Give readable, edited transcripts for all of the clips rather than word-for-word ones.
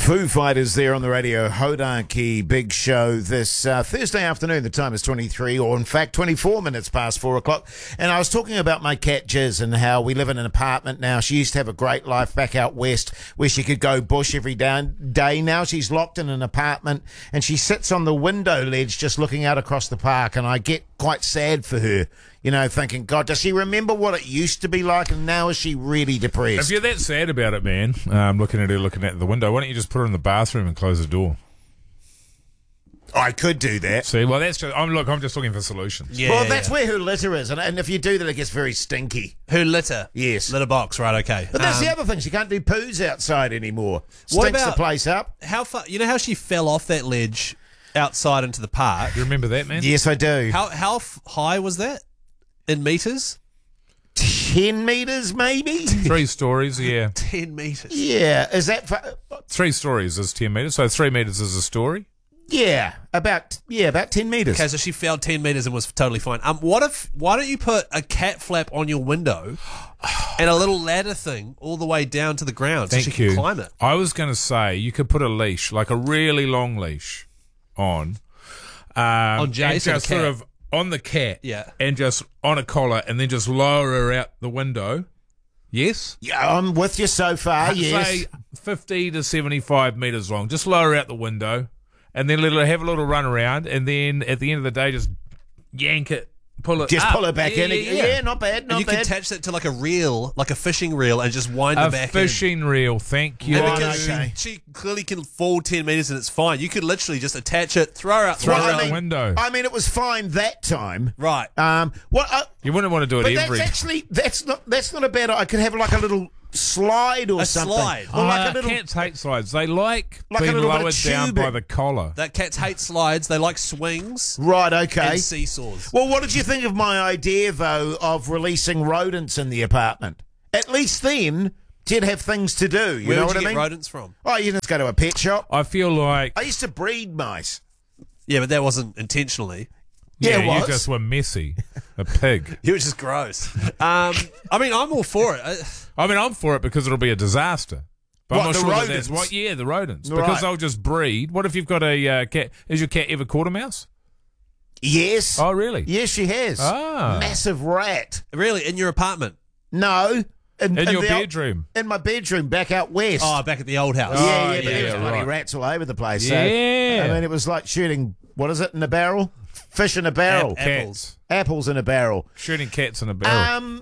Foo Fighters there on the radio, Hodaki Big Show this Thursday afternoon. The time is 23, or in fact 24 minutes past 4 o'clock. And I was talking about my cat Jiz and how we live in an apartment now. She used to have a great life back out west where she could go bush every day. Now she's locked in an apartment and she sits on the window ledge just looking out across the park, and I get quite sad for her. You know, thinking, God, does she remember what it used to be like, and now is she really depressed? If you're that sad about it, man, looking at the window, why don't you just put her in the bathroom and close the door? I could do that. See, well, that's just, I'm just looking for solutions. Yeah, Well, that's where her litter is, and if you do that, it gets very stinky. Her litter. Yes. Litter box, right, okay. But that's the other thing. She can't do poos outside anymore. What Stinks the about- place up. How far? You know how she fell off that ledge outside into the park? You remember that, man? Yes, I do. How high was that in meters? 10 metres, maybe? 3 stories, yeah. 10 meters. Yeah. Is that... 3 stories is 10 metres, so 3 metres is a story. Yeah, about 10 metres. Okay, so she fell 10 meters and was totally fine. Why don't you put a cat flap on your window and a little ladder thing all the way down to the ground so she Thank you. can climb it? I was going to say you could put a leash, like a really long leash, on On and Jace or the just sort cat? of on the cat, Yeah. and just on a collar, and then just lower her out the window. Yes, Yeah, I'm with you so far, yes. say 50 to 75 metres long. Just lower her out the window, and then let her have a little run around, and then at the end of the day, just yank it, pull it, Just up. pull her back in. Yeah, not bad, And not you can bad. attach that to like a reel, like a fishing reel, and just wind A her back fishing reel, thank you. in. Right, And because okay. she clearly can fall 10 meters and it's fine. You could literally just attach it, throw her out the Throw her window. out the window. I mean, it was fine that time. Right. You wouldn't want to do it But every. that's not a bad. I could have like a little slide or A something. slide. Or like a little. Cats hate slides. They like Like a being little bit of lowered down tubing. by the collar. That cats hate slides. They like swings Right. Okay. and seesaws. Well, what did you think of my idea, though, of releasing rodents in the apartment? At least then, she'd have things to do. You Where know would what you I get mean? rodents from? Oh, you just go to a pet shop. I feel like I used to breed mice. Yeah, but that wasn't intentionally. Yeah, it you was. just were messy. A pig. It was just gross. I mean, I'm all for it. I mean, I'm for it because it'll be a disaster. But What, I'm not the sure that rodents? that's what. Yeah, the rodents. Right. Because they'll just breed. What if you've got a cat? Has your cat ever caught a mouse? Yes. Oh, really? Yes, she has. Ah. Massive rat. Really, in your apartment? No. In your the bedroom? In my bedroom, back out west. Oh, back at the old house. yeah, yeah, but there was yeah, bloody right. rats all over the place. So, Yeah. I mean, it was like shooting, what is it, in a barrel? Fish in a barrel. Cats. Apples in a barrel. Shooting cats in a barrel.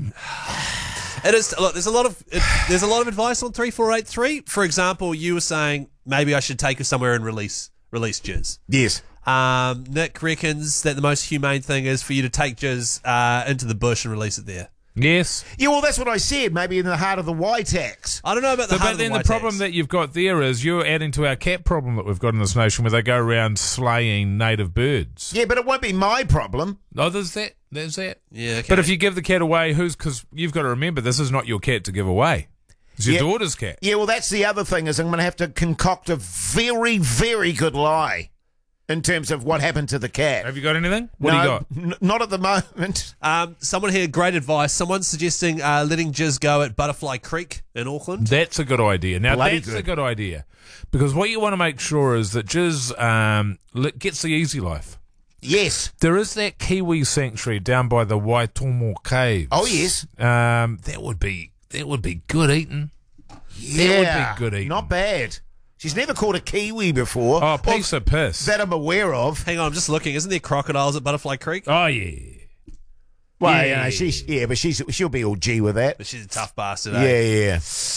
It is. Look, there's a lot of advice on 3483. For example, you were saying maybe I should take her somewhere and release Jizz. Yes. Nick reckons that the most humane thing is for you to take Jizz into the bush and release it there. Yes. Yeah, well, that's what I said. Maybe in the heart of the Whiteaxe. I don't know about the heart But of then the the problem that you've got there is you're adding to our cat problem that we've got in this nation where they go around slaying native birds. Yeah, but it won't be my problem. Oh, there's that. There's that. Yeah, okay. But if you give the cat away, because you've got to remember, this is not your cat to give away. It's your Yeah. daughter's cat. Yeah, well, that's the other thing is I'm going to have to concoct a very, very good lie in terms of what happened to the cat. Have you got anything? What do you got? Not at the moment. someone here, great advice. Someone's suggesting letting Jizz go at Butterfly Creek in Auckland. That's a good idea. Now, Bloody that's good. a good idea. Because what you want to make sure is that Jizz gets the easy life. Yes. There is that Kiwi sanctuary down by the Waitomo Caves. Oh, yes. That would be good eating. Yeah. be good eating. Not bad. She's never caught a kiwi before. Oh, piece of piss. That I'm aware of. Hang on, I'm just looking. Isn't there crocodiles at Butterfly Creek? Oh, yeah. Well, Yeah. but she'll be all G with that. But she's a tough bastard. Eh? Yeah.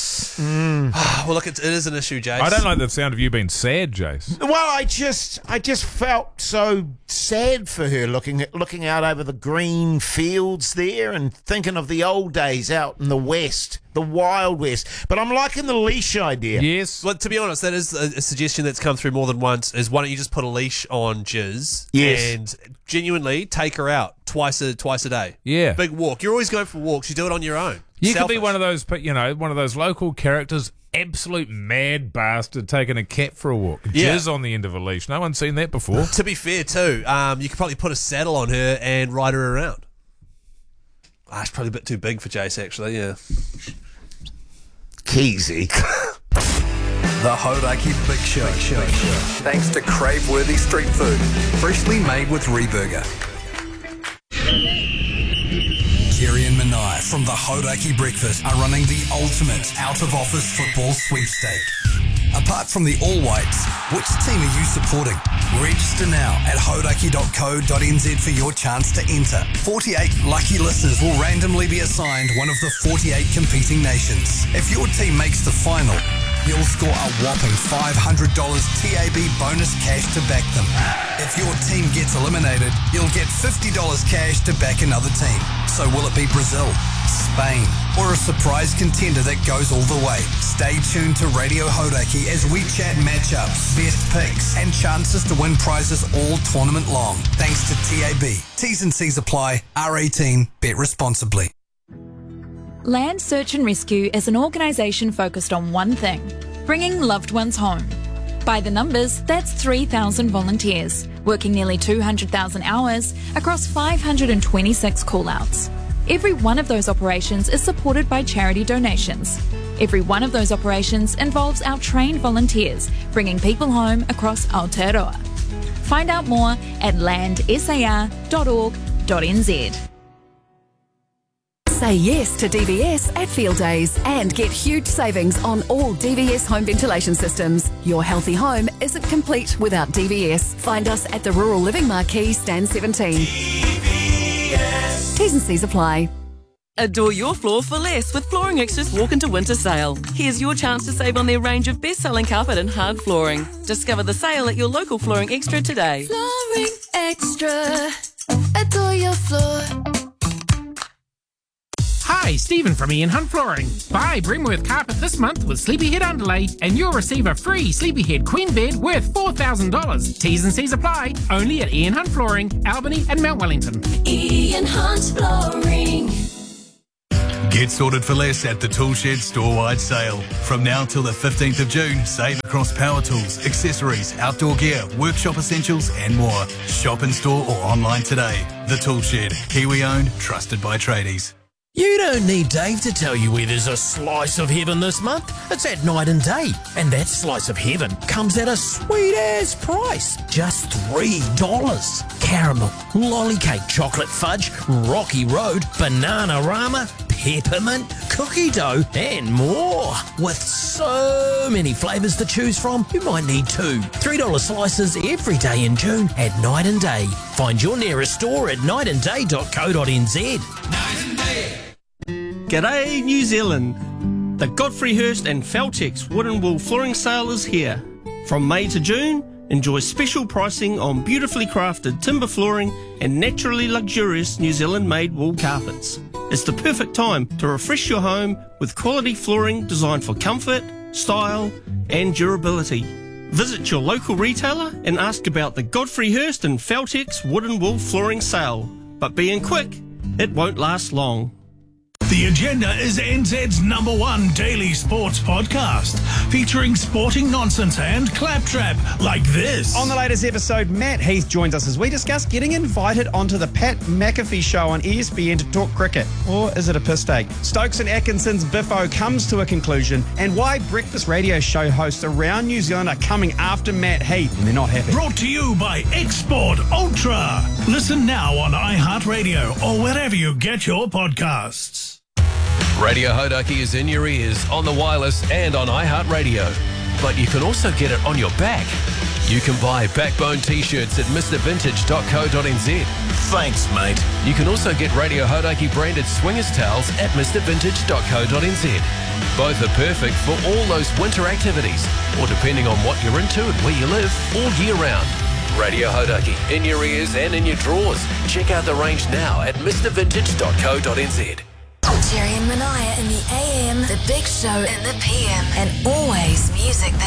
Well, look, it is an issue, Jace. I don't like the sound of you being sad, Jace. Well, I just felt so sad for her looking out over the green fields there and thinking of the old days out in the west, the wild west. But I'm liking the leash idea. Yes. Well, to be honest, that is a suggestion that's come through more than once. Is why don't you just put a leash on Jizz and genuinely take her out twice a day? Yeah. Big walk. You're always going for walks. You do it on your own. You could be Selfish. one of those local characters, absolute mad bastard taking a cat for a walk. Yeah. Jizz on the end of a leash. No one's seen that before. To be fair, too, you could probably put a saddle on her and ride her around. It's probably a bit too big for Jace, actually. Yeah. Keezy. The Hodaki Big Show. Thanks to crave-worthy street food, freshly made with Reburger. Jerry and Manai from the Hodaki Breakfast are running the ultimate out-of-office football sweepstake. Apart from the All Whites, which team are you supporting? Register now at hodaki.co.nz for your chance to enter. 48 lucky listeners will randomly be assigned one of the 48 competing nations. If your team makes the final, you'll score a whopping $500 TAB bonus cash to back them. If your team gets eliminated, you'll get $50 cash to back another team. So will it be Brazil, Spain, or a surprise contender that goes all the way? Stay tuned to Radio Hodaki as we chat matchups, best picks, and chances to win prizes all tournament long. Thanks to TAB. T's and C's apply. R18. Bet responsibly. Land Search and Rescue is an organisation focused on one thing: bringing loved ones home. By the numbers, that's 3,000 volunteers, working nearly 200,000 hours across 526 call-outs. Every one of those operations is supported by charity donations. Every one of those operations involves our trained volunteers bringing people home across Aotearoa. Find out more at landsar.org.nz. Say yes to DVS at Field Days and get huge savings on all DVS home ventilation systems. Your healthy home isn't complete without DVS. Find us at the Rural Living Marquee, Stand 17. DVS. T's and C's apply. Adore your floor for less with Flooring Extra's Walk into Winter sale. Here's your chance to save on their range of best-selling carpet and hard flooring. Discover the sale at your local Flooring Extra today. Flooring Extra. Adore your floor. Hi, Stephen from Ian Hunt Flooring. Buy Brimworth carpet this month with Sleepyhead underlay and you'll receive a free Sleepyhead queen bed worth $4,000. T's and C's apply. Only at Ian Hunt Flooring, Albany and Mount Wellington. Ian Hunt Flooring. Get sorted for less at the Toolshed store-wide sale. From now till the 15th of June, save across power tools, accessories, outdoor gear, workshop essentials and more. Shop in store or online today. The Toolshed, Kiwi-owned, trusted by tradies. You don't need Dave to tell you where there's a slice of heaven this month. It's at Night and Day. And that slice of heaven comes at a sweet-ass price. Just $3. Caramel, lolly cake, chocolate fudge, Rocky Road, banana rama, peppermint, cookie dough, and more. With so many flavours to choose from, you might need two. $3 slices every day in June at Night and Day. Find your nearest store at nightanday.co.nz. Night and Day. G'day New Zealand! The Godfrey Hirst and Feltex Wood and Wool Flooring Sale is here. From May to June, enjoy special pricing on beautifully crafted timber flooring and naturally luxurious New Zealand-made wool carpets. It's the perfect time to refresh your home with quality flooring designed for comfort, style and durability. Visit your local retailer and ask about the Godfrey Hirst and Feltex Wood and Wool Flooring Sale. But being quick, it won't last long. The Agenda is NZ's #1 daily sports podcast, featuring sporting nonsense and claptrap like this. On the latest episode, Matt Heath joins us as we discuss getting invited onto the Pat McAfee show on ESPN to talk cricket. Or is it a piss take? Stokes and Atkinson's Biffo comes to a conclusion, and why breakfast radio show hosts around New Zealand are coming after Matt Heath, and they're not happy. Brought to you by Export Ultra. Listen now on iHeartRadio or wherever you get your podcasts. Radio Hodaki is in your ears, on the wireless and on iHeartRadio. But you can also get it on your back. You can buy Backbone t-shirts at mrvintage.co.nz. Thanks, mate. You can also get Radio Hodaki branded swingers towels at mrvintage.co.nz. Both are perfect for all those winter activities, or depending on what you're into and where you live, all year round. Radio Hodaki, in your ears and in your drawers. Check out the range now at mrvintage.co.nz. Jerry and Manaya in the AM, the Big Show in the PM, and always music that